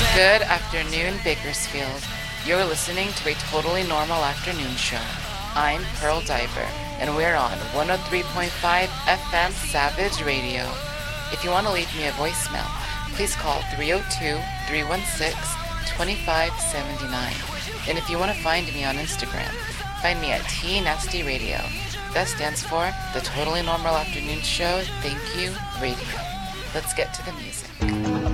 Good afternoon, Bakersfield. You're listening to a totally normal afternoon show. I'm Pearl Diver, and we're on 103.5 FM Savage Radio. If you want to leave me a voicemail, please call 302-316-2579. And if you want to find me on Instagram, find me at TNastyRadio. That stands for The Totally Normal Afternoon Show. Thank you, Radio. Let's get to the music.